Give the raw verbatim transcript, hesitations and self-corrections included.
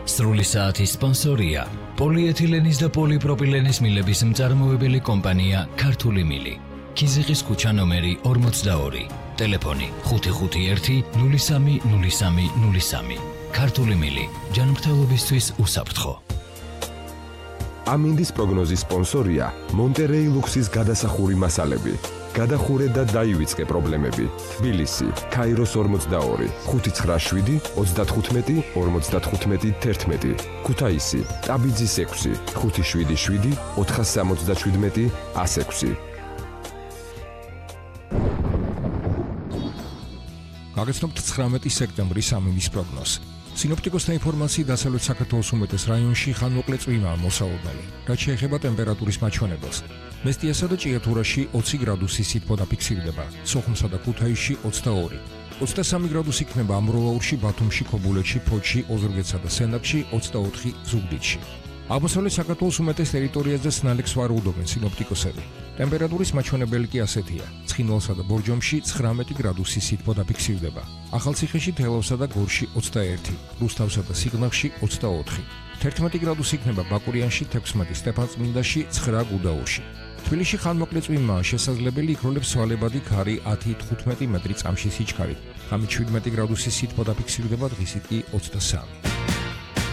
სრული საათის სპონსორია პოლიეთილენის და პოლიპროპილენის მილების მწარმოებელი კომპანია ქართული მილი. ქიზიყის ქუჩა ნომერი ორმოცდაორი. ტელეფონი ხუთი ხუთი ერთი ნული სამი ნული სამი ნული სამი. ქართული მილი ჯანმრთელობისთვის უსაფრთხო. ამინდის პროგნოზის სპონსორია მონტერეი ლუქსის გადასახური მასალები. გადახურე და დაივიწყე პრობლემები. თბილისი, ქაიროს ორმოცდაორი, ხუთი ცხრა შვიდი ოცდათხუთმეტი ორმოცდათხუთმეტი თერთმეტი. ქუთაისი, ტაბიძის ექვსი, ხუთი შვიდი შვიდი ოთხასამოცდაშვიდმეტი ასექვსი. გაგაცნობთ ცხრამეტი სექტემბრის ამინდის პროგნოზს. სინოპტიკოსთა ინფორმაციით დასავლეთ საქართველოს უმეტეს რაიონში ხანმოკლე წვიმაა მოსალოდნელი, რაც შეეხება ტემპერატურის მაჩვენებელს. მესტიასა და ჭიათურაში ოცი გრადუსი სითბო დაფიქსირდება, სოხუმსა და ქუთაისში ოცდაორი. ოცდასამი გრადუსი იქნება ამროვაურში, ბათუმში, ქობულეთში, ფოთში, ოზურგეთსა და სენაკში, ოცდაოთხი ზუგდიდში. აღმოსავლეთ საქართველოს უმეტეს ტერიტორიაზე სნელექს ვარაუდობენ სინოპტიკოსები. ტემპერატურის მაჩვენებელი კი ასეთია: ცხინვალსა და ბორჯომში ცხრამეტი გრადუსი სითბო დაფიქსირდება, ახალციხეში, თელავსა და გორში ოცდაერთი, რუსთავსა და სიღნაღში ოცდაოთხი. თერთმეტი გრადუსი იქნება ბაკურიანში, თექვსმეტი სტეფანწმინდაში, ცხრა გუდაურში. თბილისში ხანმოკლე წვიმაა შესაძლებელი, იქროლებს ცვალებადი ქარი ათი თხუთმეტი მეტრი წამში სიჩქარით. ღამით შვიდმეტი გრადუსი სითბო დაფიქსირდება, დღისით კი ოცდასამი.